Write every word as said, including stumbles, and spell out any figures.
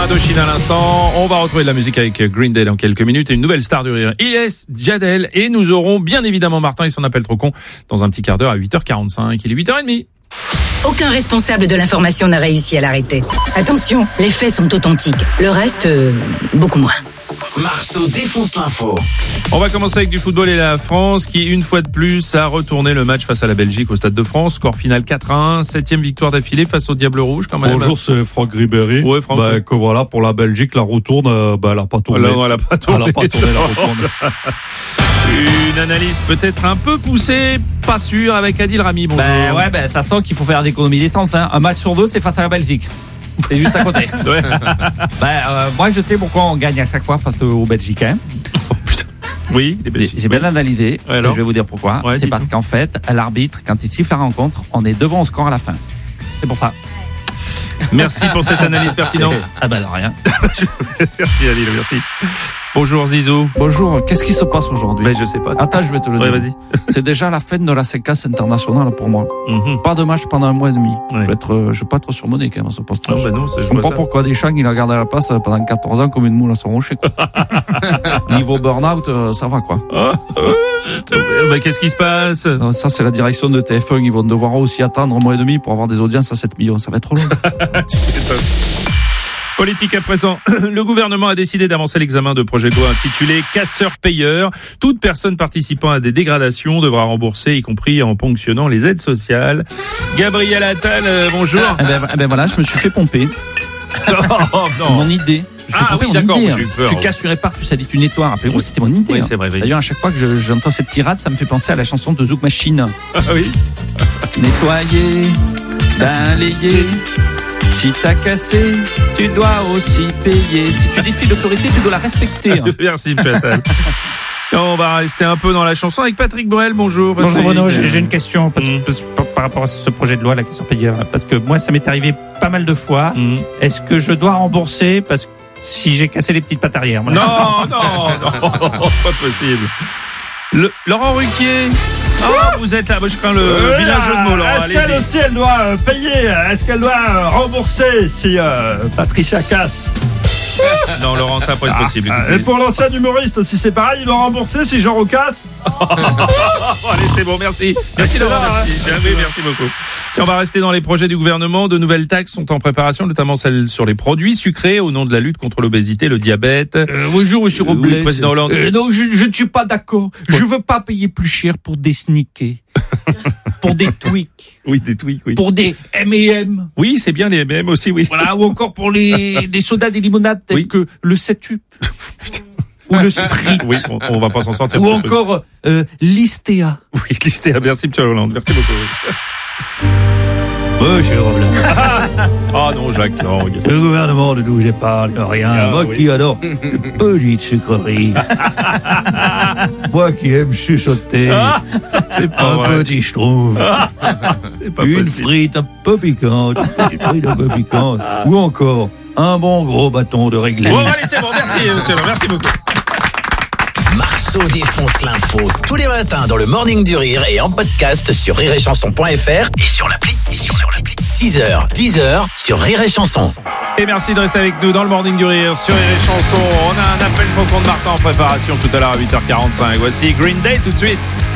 Indochine à l'instant. On va retrouver de la musique avec Green Day dans quelques minutes et une nouvelle star du rire. Il est Jadel et nous aurons bien évidemment Martin et son appel trop con dans un petit quart d'heure à huit heures quarante-cinq. Il est huit heures trente. Aucun responsable de l'information n'a réussi à l'arrêter. Attention, les faits sont authentiques. Le reste, euh, beaucoup moins. Marceau défonce l'info. On va commencer avec du football et la France qui, une fois de plus, a retourné le match face à la Belgique au Stade de France. Score final quatre à un, septième victoire d'affilée face au Diable Rouge quand même. Bonjour, c'est Franck Ribéry. Ouais, Franck. Bah, que voilà, pour la Belgique, la retourne, euh, bah, elle a pas tourné. Non, elle a pas tourné. Elle a pas tourné, la retourne. Une analyse peut-être un peu poussée, pas sûre, avec Adil Rami. Bonjour. Ben ouais, ben ça sent qu'il faut faire d'économie d'essence. Hein. Un match sur deux, c'est face à la Belgique. C'est juste à côté. Ouais. ben, euh, moi, je sais pourquoi on gagne à chaque fois face aux Belgicains. Oh, putain. Oui, les Belgiques. J'ai bien analysé. Ouais, alors je vais vous dire pourquoi. Ouais, c'est parce qu'en fait, à l'arbitre, quand il siffle la rencontre, on est devant au score à la fin. C'est pour ça. Merci pour cette analyse pertinente. Ah ben de rien. Merci Adil, merci. Bonjour Zizou. Bonjour, qu'est-ce qui se passe aujourd'hui? Ben je sais pas. Attends, je vais te le Ouais, dire. vas-y. C'est déjà la fin de la séquence internationale pour moi. Mm-hmm. Pas de match pendant un mois et demi. Ouais. Je vais être, euh, je vais pas être surmené quand même à ce poste. Non, ben non, ça, je Je vois comprends ça. pourquoi Deschamps il a gardé la place pendant quatorze ans comme une moule à son rocher. Quoi. Niveau burn-out, euh, ça va quoi. Oh, euh, ben, qu'est-ce qui se passe? Non, ça c'est la direction de T F un. Ils vont devoir aussi attendre un mois et demi pour avoir des audiences à sept millions. Ça va être trop long. C'est top. Politique à présent. Le gouvernement a décidé d'avancer l'examen de projet de loi intitulé Casseurs-payeurs. Toute personne participant à des dégradations devra rembourser, y compris en ponctionnant les aides sociales. Gabriel Attal, euh, bonjour. Eh ben, eh ben voilà, je me suis fait pomper. Oh, non. Mon idée. Je me suis Ah pompé oui, mon d'accord, idée. j'ai eu peur. Tu casses, tu répares, tu salives, tu nettoies. Rappelez-vous, c'était mon idée. Oui, hein. c'est vrai, oui. D'ailleurs, à chaque fois que je- j'entends cette tirade, ça me fait penser à la chanson de Zouk Machine. Ah oui. Nettoyer, balayer. Si t'as cassé, tu dois aussi payer. Si tu défies l'autorité, tu dois la respecter. hein. Merci, M. Attal. On va rester un peu dans la chanson avec Patrick Borel. Bonjour. Bonjour Patrick. Bruno, j'ai j'ai une question parce, Mm. parce- par, par rapport à ce projet de loi, la question payeur. Parce que moi, ça m'est arrivé pas mal de fois. Mm. Est-ce que je dois rembourser parce que si j'ai cassé les petites pattes arrière? Voilà. Non, non, non, pas possible. Le, Laurent Ruquier. Oh, vous êtes là. Moi, je crains le Euh, vilain jeu de mots, Laurent. Est-ce qu'elle Allez-y. aussi, elle doit euh, payer? Est-ce qu'elle doit euh, rembourser si euh, Patricia casse? Non, Laurent, ça va pas être possible. Ah, et pour l'ancien humoriste, si c'est pareil, il doit rembourser si Jean casse? Oh, allez, c'est bon, merci. Merci, Laurent. là, Merci. Bien, oui, merci beaucoup. Tiens, on va rester dans les projets du gouvernement. De nouvelles taxes sont en préparation, notamment celles sur les produits sucrés au nom de la lutte contre l'obésité, le diabète. Euh, bonjour, monsieur Euh, oui, Robles. président Hollande. Euh, non, je, je ne suis pas d'accord. Je veux pas payer plus cher pour des sneakers, pour des tweaks, Oui, des tweaks, oui. pour des M et M, Oui, c'est bien les M M aussi, oui. voilà, ou encore pour les des sodas, des limonades tels Oui. que le sept up ou le Sprite, Oui, on, on va pas s'en sortir. ou encore euh, l'Istea. Oui, listé. Merci, M. Hollande. Merci beaucoup. Monsieur Robles, Ah non, Jacques, non, regarde. le gouvernement ne nous épargne rien. Ah, Moi oui. qui adore les petites sucreries. Moi qui aime chuchoter. Ah, c'est pas Un vrai. petit schtroumpf. C'est pas Une possible. frite un peu piquante. Une petite frite un peu piquante. Ou encore un bon gros bâton de réglisse. Bon, allez, c'est bon. Merci, monsieur. Merci beaucoup. Marceau défonce l'info tous les matins dans le Morning du Rire et en podcast sur rire et chanson point f r et sur l'appli. Et sur l'appli. six heures, dix heures sur Rire et Chanson. Et merci de rester avec nous dans le Morning du Rire sur les chansons. On a un appel faucon de Martin en préparation tout à l'heure à huit heures quarante-cinq. Voici Green Day tout de suite.